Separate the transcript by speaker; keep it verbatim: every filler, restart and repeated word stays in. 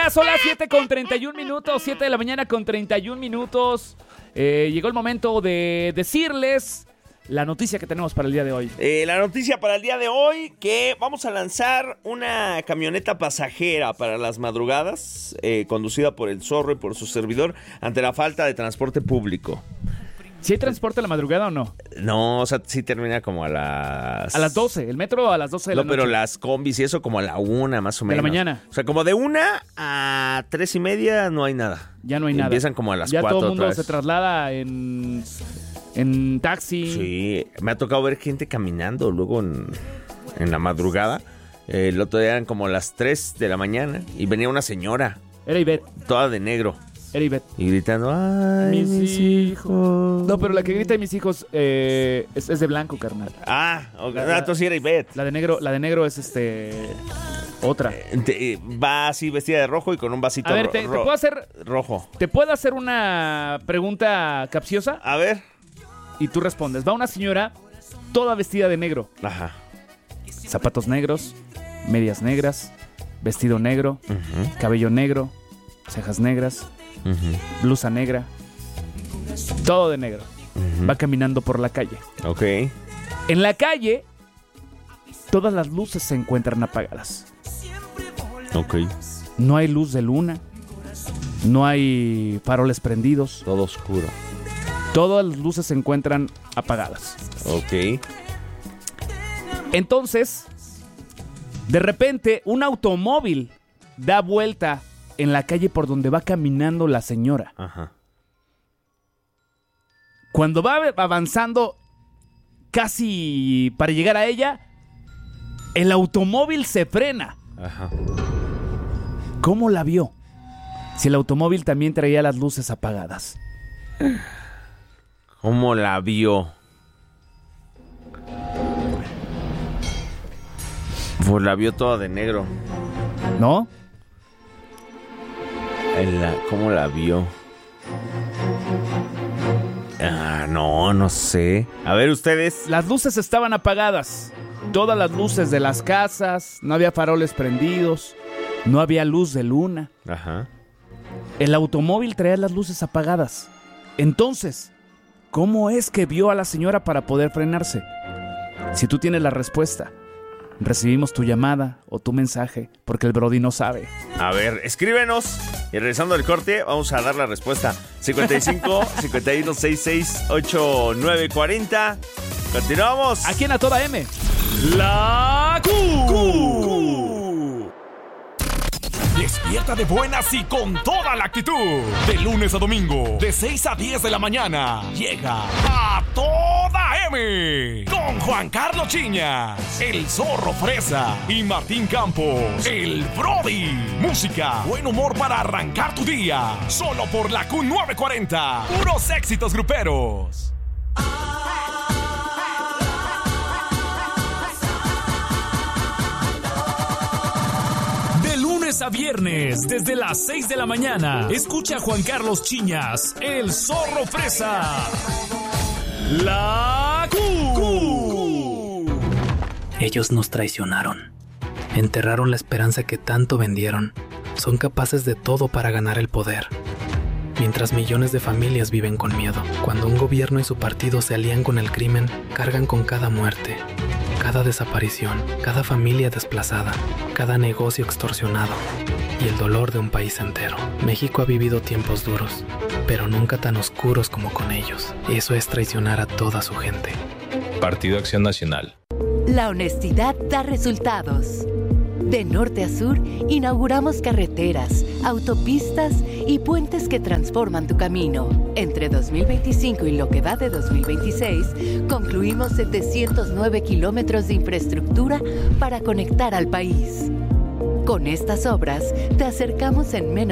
Speaker 1: días, son las siete con treinta y un minutos, siete de la mañana con treinta y un minutos. Eh, llegó el momento de decirles la noticia que tenemos para el día de hoy.
Speaker 2: Eh, la noticia para el día de hoy, que vamos a lanzar una camioneta pasajera para las madrugadas, eh, conducida por el Zorro y por su servidor, ante la falta de transporte público.
Speaker 1: ¿Sí hay transporte a la madrugada o no?
Speaker 2: No, o sea, sí termina como a las...
Speaker 1: A las doce, el metro a las doce de la
Speaker 2: No,
Speaker 1: noche.
Speaker 2: pero las combis y eso como a la una, más o menos.
Speaker 1: De la mañana.
Speaker 2: O sea, como de una a tres y media no hay nada.
Speaker 1: Ya no hay nada.
Speaker 2: Empiezan como a las
Speaker 1: ya
Speaker 2: cuatro
Speaker 1: todo el
Speaker 2: otra
Speaker 1: mundo
Speaker 2: vez.
Speaker 1: se traslada en, en taxi.
Speaker 2: Sí, me ha tocado ver gente caminando luego en, en la madrugada. Eh, el otro día eran como las tres de la mañana y venía una señora,
Speaker 1: Era Ivette,
Speaker 2: toda de negro,
Speaker 1: era Ivette.
Speaker 2: y gritando, ¡ay,
Speaker 1: Mis
Speaker 2: mis,
Speaker 1: hijos.
Speaker 2: hijos!
Speaker 1: No, pero la que grita de mis hijos eh, es, es de blanco, carnal.
Speaker 2: Ah, ok,
Speaker 1: La- la-
Speaker 2: ah, entonces sí era Ivette.
Speaker 1: La de negro, la de negro es este otra.
Speaker 2: Te- va así vestida de rojo y con un vasito
Speaker 1: A ver,
Speaker 2: ro-
Speaker 1: te, te
Speaker 2: ro-
Speaker 1: puedo hacer,
Speaker 2: rojo.
Speaker 1: te puedo hacer una pregunta capciosa
Speaker 2: A ver.
Speaker 1: y tú respondes. Va una señora toda vestida de negro,
Speaker 2: Ajá.
Speaker 1: zapatos negros, medias negras, vestido negro,
Speaker 2: Ujú,
Speaker 1: cabello negro, cejas negras,
Speaker 2: ujú,
Speaker 1: blusa negra, todo de negro.
Speaker 2: ujú.
Speaker 1: Va caminando por la calle.
Speaker 2: Ok.
Speaker 1: En la calle, todas las luces se encuentran apagadas.
Speaker 2: Ok.
Speaker 1: No hay luz de luna, no hay faroles prendidos,
Speaker 2: Todo oscuro.
Speaker 1: todas las luces se encuentran apagadas.
Speaker 2: Ok.
Speaker 1: Entonces, de repente, un automóvil da vuelta en la calle por donde va caminando la señora.
Speaker 2: Ajá.
Speaker 1: Cuando va avanzando casi para llegar a ella, el automóvil se frena.
Speaker 2: Ajá.
Speaker 1: ¿Cómo la vio? Si el automóvil también traía las luces apagadas.
Speaker 2: ¿Cómo la vio? Pues la vio toda de negro.
Speaker 1: ¿No?
Speaker 2: En la- ¿Cómo la vio? Ah, no, no sé. A ver, ustedes.
Speaker 1: Las luces estaban apagadas. Todas las luces de las casas, no había faroles prendidos, no había luz de luna.
Speaker 2: Ajá.
Speaker 1: El automóvil traía las luces apagadas. Entonces, ¿cómo es que vio a la señora para poder frenarse? Si tú tienes la respuesta, recibimos tu llamada o tu mensaje, porque el Brody no sabe.
Speaker 2: A ver, escríbenos. Y regresando al corte, vamos a dar la respuesta. cincuenta y cinco, cincuenta y uno, sesenta y seis, ochenta y nueve, cuarenta. Continuamos.
Speaker 1: Aquí en A Toda M. La Q.
Speaker 3: Despierta de buenas y con toda la actitud. De lunes a domingo, de seis a diez de la mañana, llega A Toda M. Con Juan Carlos Chiñas, el Zorro Fresa y Martín Campos, el Brody. Música, buen humor para arrancar tu día. Solo por la Q novecientos cuarenta. Puros éxitos gruperos. A viernes, desde las seis de la mañana, escucha a Juan Carlos Chiñas, el Zorro Fresa. La Q.
Speaker 4: Ellos nos traicionaron. Enterraron la esperanza que tanto vendieron. Son capaces de todo para ganar el poder. Mientras millones de familias viven con miedo. Cuando un gobierno y su partido se alían con el crimen, cargan con cada muerte, cada desaparición, cada familia desplazada, cada negocio extorsionado y el dolor de un país entero. México ha vivido tiempos duros, pero nunca tan oscuros como con ellos. Eso es traicionar a toda su gente.
Speaker 5: Partido Acción Nacional.
Speaker 6: La honestidad da resultados. De norte a sur, inauguramos carreteras, autopistas y puentes que transforman tu camino. Entre dos mil veinticinco y lo que va de dos mil veintiséis, concluimos setecientos nueve kilómetros de infraestructura para conectar al país. Con estas obras, te acercamos en menos